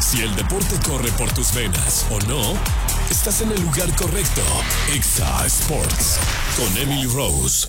Si el deporte corre por tus venas o no, estás en el lugar correcto. Exa Sports con Emily Rose.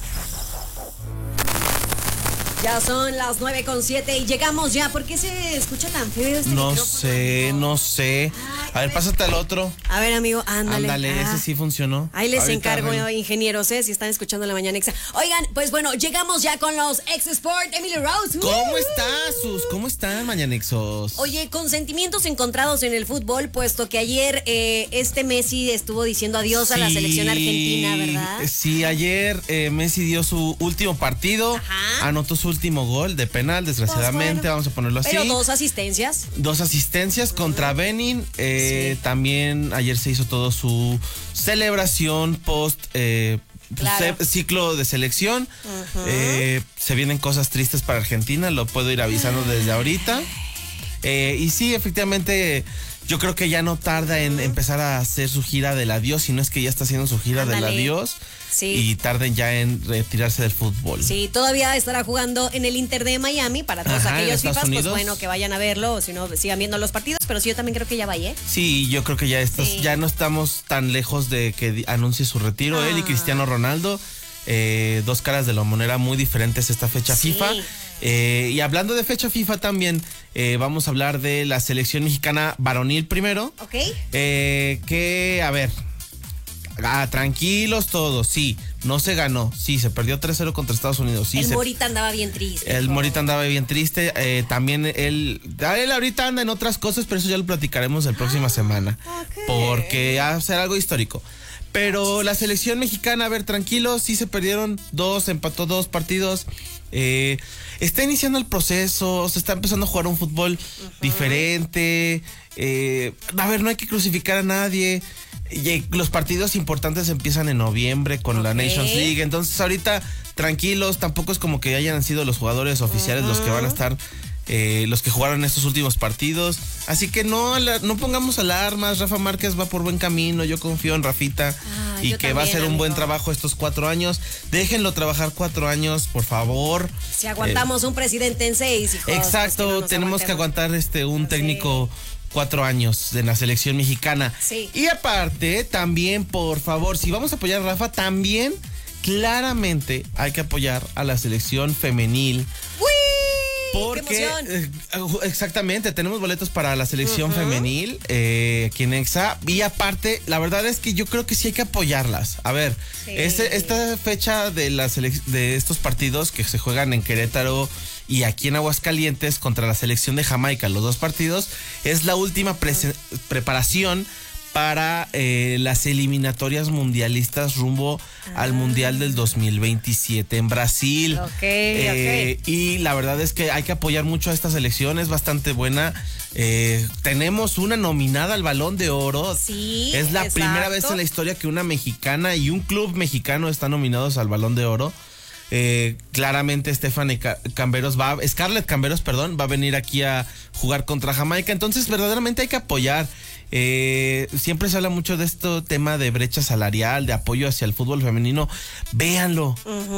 Ya son las 9:07 y llegamos ya. ¿Por qué se escucha tan feo este micrófono? No sé. A ver, pásate al otro. A ver, amigo, ándale. Ese sí funcionó. Ahí les Ahorita encargo, ingenieros, si están escuchando la mañana Exa. Oigan, pues bueno, llegamos ya con los Exa Sport. Emily Rose. ¿Cómo estás, Sus? ¿Cómo están, Mañanexos? Oye, con sentimientos encontrados en el fútbol, puesto que ayer Messi estuvo diciendo adiós a la selección argentina, ¿verdad? Sí, ayer Messi dio su último partido. Ajá. Anotó su último gol de penal, desgraciadamente, pues bueno, vamos a ponerlo así. Pero 2 asistencias. 2 asistencias contra Benin. Sí. También ayer se hizo todo su celebración post ciclo de selección. Se vienen cosas tristes para Argentina, lo puedo ir avisando desde ahorita. Y sí, efectivamente, yo creo que ya no tarda en empezar a hacer su gira del adiós, si no es que ya está haciendo su gira del adiós. Sí. Y tarden ya en retirarse del fútbol. Sí, todavía estará jugando en el Inter de Miami para todos aquellos FIFAs, pues bueno, que vayan a verlo, o si no, sigan viendo los partidos, pero sí, yo también creo que ya vaya, ¿eh? Sí, yo creo que ya no estamos tan lejos de que anuncie su retiro. Él y Cristiano Ronaldo, 2 caras de la moneda muy diferentes esta fecha FIFA. Y hablando de fecha FIFA también, vamos a hablar de la selección mexicana varonil primero. Ok. Que, a ver, tranquilos todos, sí, no se ganó, sí, se perdió 3-0 contra Estados Unidos. Sí, Morita andaba bien triste. El Morita andaba bien triste, también él ahorita anda en otras cosas, pero eso ya lo platicaremos la próxima semana, porque va a ser algo histórico. Pero la selección mexicana, a ver, tranquilos, sí se perdieron 2, empató 2 partidos. Está iniciando el proceso, se está empezando a jugar un fútbol diferente. A ver, no hay que crucificar a nadie. Y los partidos importantes empiezan en noviembre con la Nations League. Entonces ahorita tranquilos, tampoco es como que hayan sido los jugadores oficiales los que van a estar, los que jugaron estos últimos partidos. Así que no pongamos alarmas. Rafa Márquez va por buen camino, yo confío en Rafita y que va a hacer un buen trabajo estos 4 años. Déjenlo trabajar 4 años, por favor. Si aguantamos un presidente en 6, hijos. Exacto, pues tenemos que aguantar un técnico 4 años de la selección mexicana. Sí. Y aparte, también, por favor, si vamos a apoyar a Rafa, también claramente hay que apoyar a la selección femenil. ¡Uy! Porque, exactamente, tenemos boletos para la selección femenil aquí en Exa. Y aparte, la verdad es que yo creo que sí hay que apoyarlas. A ver, esta fecha de estos partidos que se juegan en Querétaro y aquí en Aguascalientes contra la selección de Jamaica, los 2 partidos, es la última preparación para las eliminatorias mundialistas rumbo al Mundial del 2027 en Brasil. Y la verdad es que hay que apoyar mucho a esta selección, es bastante buena. Tenemos una nominada al Balón de Oro. Sí, es la primera vez en la historia que una mexicana y un club mexicano están nominados al Balón de Oro. Claramente Scarlett Camberos va a venir aquí a jugar contra Jamaica. Entonces verdaderamente hay que apoyar. Siempre se habla mucho de este tema de brecha salarial, de apoyo hacia el fútbol femenino. Véanlo,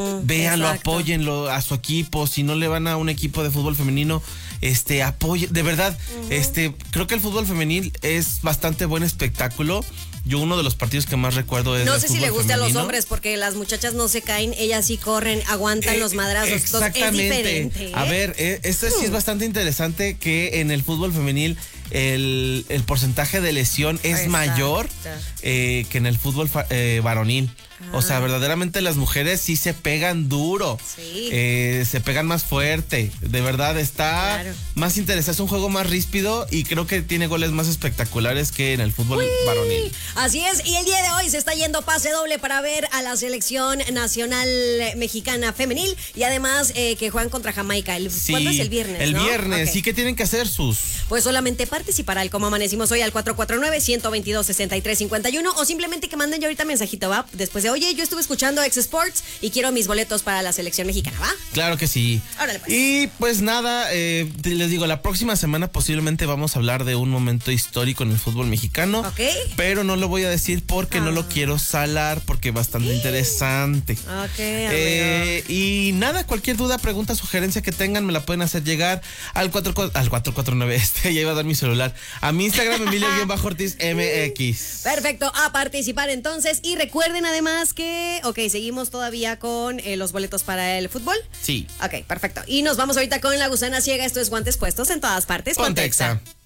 apóyenlo a su equipo. Si no le van a un equipo de fútbol femenino, apoyen, de verdad. Creo que el fútbol femenil es bastante buen espectáculo. Yo uno de los partidos que más recuerdo es no sé si le guste femenino. A los hombres, porque las muchachas no se caen, ellas sí corren, aguantan los madrazos. Exactamente. Es diferente, A ver, esto sí es bastante interesante, que en el fútbol femenil el porcentaje de lesión es mayor que en el fútbol varonil. O sea, verdaderamente las mujeres sí se pegan duro, se pegan más fuerte. De verdad está más interesante, es un juego más ríspido y creo que tiene goles más espectaculares que en el fútbol varonil. Así es, y el día de hoy se está yendo pase doble para ver a la selección nacional mexicana femenil y además que juegan contra Jamaica. ¿Cuándo es? El viernes, El ¿no? viernes, ¿y qué tienen que hacer, Sus? Pues solamente participar al Como Amanecimos Hoy al 449-122-6351 o simplemente que manden ya ahorita mensajito, ¿va? Después de dice, oye, yo estuve escuchando X Sports y quiero mis boletos para la selección mexicana, ¿va? Claro que sí. Órale, pues. Y pues nada, les digo, la próxima semana posiblemente vamos a hablar de un momento histórico en el fútbol mexicano. Ok. Pero no lo voy a decir porque no lo quiero salar, porque es bastante interesante. Ok, y nada, cualquier duda, pregunta, sugerencia que tengan, me la pueden hacer llegar al 449, ya iba a dar mi celular, a mi Instagram, Emilio-Ortiz MX. Perfecto, a participar entonces. Y recuerden además que, seguimos todavía con los boletos para el fútbol. Sí. Ok, perfecto. Y nos vamos ahorita con La Gusana Ciega. Esto es Guantes Puestos en todas partes. Ponte Exa.